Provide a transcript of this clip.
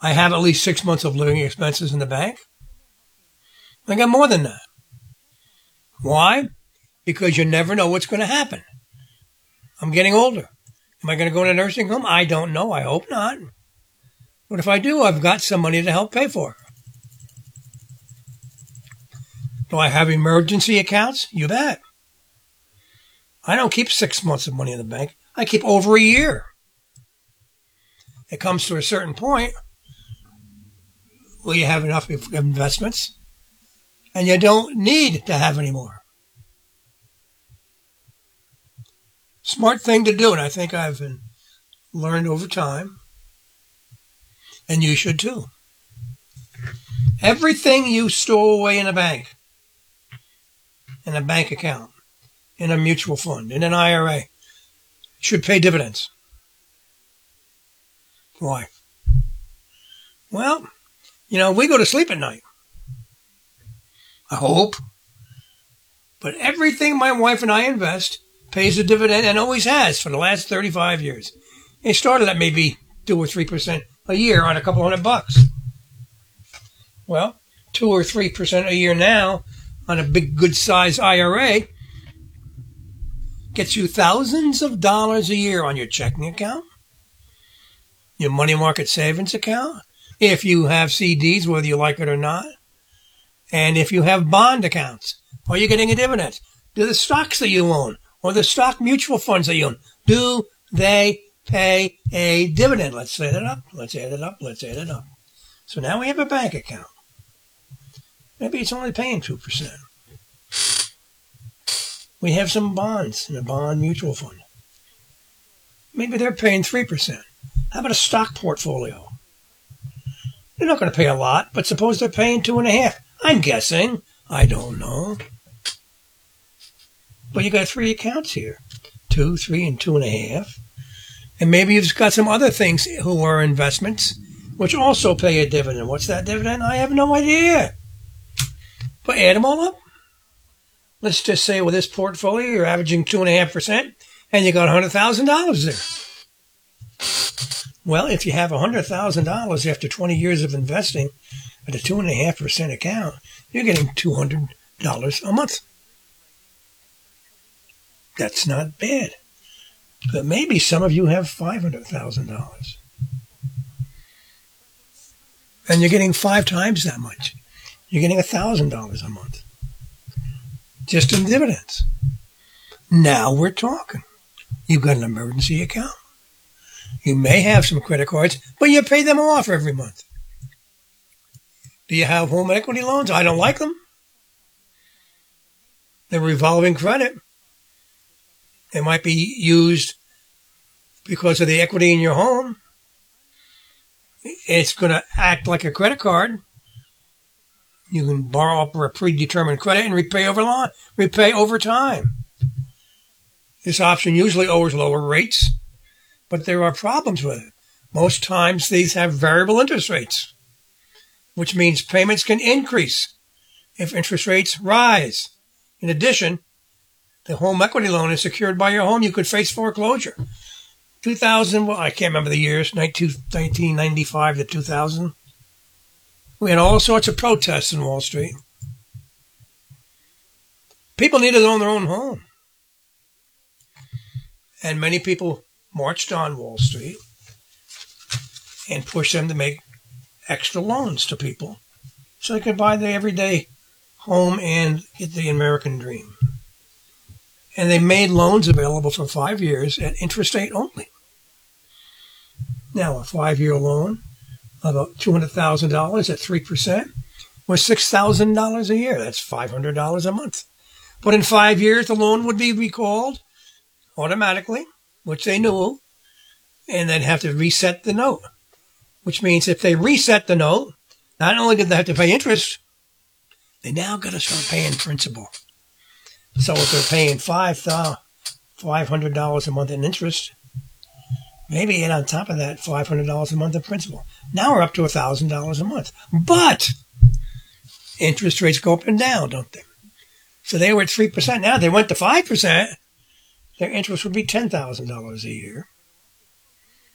I have at least 6 months of living expenses in the bank. I got more than that. Why? Because you never know what's going to happen. I'm getting older. Am I going to go to a nursing home? I don't know. I hope not. But if I do, I've got some money to help pay for it. Do I have emergency accounts? You bet. I don't keep 6 months of money in the bank. I keep over a year. It comes to a certain point where you have enough investments and you don't need to have any more. Smart thing to do, and I think I've learned over time, and you should too. Everything you store away in a bank account, in a mutual fund, in an IRA, should pay dividends. Why? Well, we go to sleep at night. I hope. But everything my wife and I invest pays a dividend and always has for the last 35 years. It started at maybe 2 or 3% a year on a couple $100. Well, 2 or 3% a year now on a big good size IRA gets you thousands of dollars a year on your checking account, your money market savings account, if you have CDs, whether you like it or not, and if you have bond accounts. Are you getting a dividend? Do the stocks that you own or the stock mutual funds that you own, do they pay a dividend? Let's add it up. Let's add it up. Let's add it up. So now we have a bank account. Maybe it's only paying 2%. We have some bonds in a bond mutual fund. Maybe they're paying 3%. How about a stock portfolio? They're not going to pay a lot, but suppose they're paying 2.5%. I'm guessing. I don't know. But you got 3 accounts here. 2, 3, and 2.5. And maybe you've got some other things who are investments, which also pay a dividend. What's that dividend? I have no idea. But add them all up. Let's just say with this portfolio, you're averaging 2.5%, and you got $100,000 there. Well, if you have $100,000 after 20 years of investing at a 2.5% account, you're getting $200 a month. That's not bad. But maybe some of you have $500,000. And you're getting 5 times that much. You're getting $1,000 a month. Just in dividends. Now we're talking. You've got an emergency account. You may have some credit cards, but you pay them off every month. Do you have home equity loans? I don't like them. They're revolving credit. They might be used because of the equity in your home. It's going to act like a credit card. You can borrow up for a predetermined credit and repay over time. This option usually offers lower rates, but there are problems with it. Most times these have variable interest rates, which means payments can increase if interest rates rise. In addition, the home equity loan is secured by your home. You could face foreclosure. I can't remember the years, 1995 to 2000. We had all sorts of protests in Wall Street. People needed to own their own home. And many people marched on Wall Street and pushed them to make extra loans to people so they could buy the everyday home and get the American dream. And they made loans available for 5 years at interest rate only. Now, a 5-year loan of about $200,000 at 3% was $6,000 a year. That's $500 a month. But in 5 years, the loan would be recalled automatically, which they knew, and they'd have to reset the note, which means if they reset the note, not only did they have to pay interest, they now got to start paying principal. So if they're paying $500 a month in interest, maybe add on top of that $500 a month in principal. Now we're up to $1,000 a month. But interest rates go up and down, don't they? So they were at 3%. Now they went to 5%. Their interest would be $10,000 a year.